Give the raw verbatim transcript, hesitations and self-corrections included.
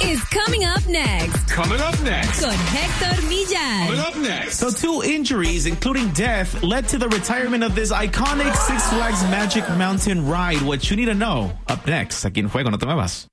is coming up next. Coming up next. Con Héctor Villar. Coming up next. So two injuries, including death, led to the retirement of this iconic Six Flags Magic Mountain ride. What you need to know. Up next, aquí en Juego, no te muevas.